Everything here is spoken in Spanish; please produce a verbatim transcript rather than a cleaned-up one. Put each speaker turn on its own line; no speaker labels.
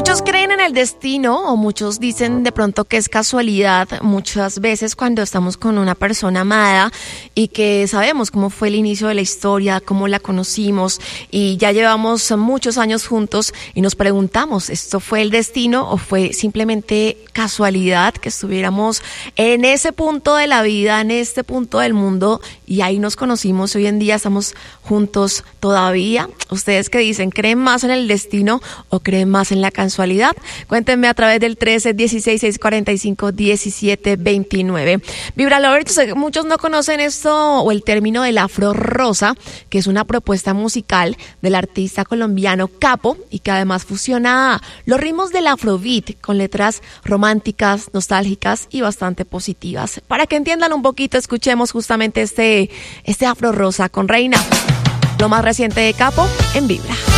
Muchos creen en el destino o muchos dicen de pronto que es casualidad muchas veces cuando estamos con una persona amada y que sabemos cómo fue el inicio de la historia, cómo la conocimos y ya llevamos muchos años juntos y nos preguntamos, ¿esto fue el destino o fue simplemente casualidad que estuviéramos en ese punto de la vida, en este punto del mundo y ahí nos conocimos? Hoy en día estamos juntos todavía. ¿Ustedes qué dicen? ¿Creen más en el destino o creen más en la casualidad? Cuéntenme a través del trece, dieciséis, seiscientos cuarenta y cinco, diecisiete veintinueve. Vibra Lovers, muchos no conocen esto o el término del afro rosa, que es una propuesta musical del artista colombiano Capo y que además fusiona los ritmos del afrobeat con letras románticas, nostálgicas y bastante positivas. Para que entiendan un poquito, escuchemos justamente este, este afro rosa con Reina, lo más reciente de Capo en Vibra.